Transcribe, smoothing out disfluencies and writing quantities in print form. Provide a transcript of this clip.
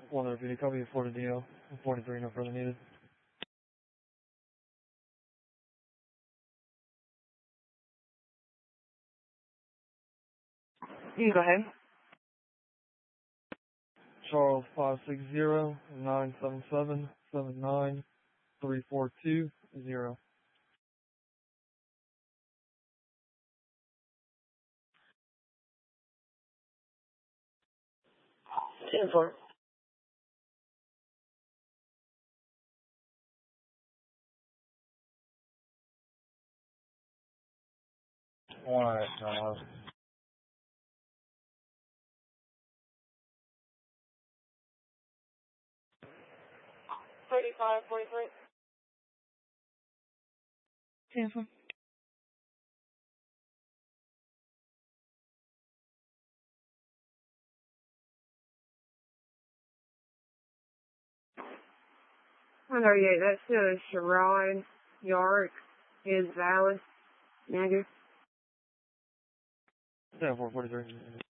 One other video copy of 40 DL. 43, no further needed. You can go ahead. Charles 560-977-79342-0. 10-4. One at 35-43. 10-4. That's Sherrod, York, is Valley, Nagger. 10-4-43.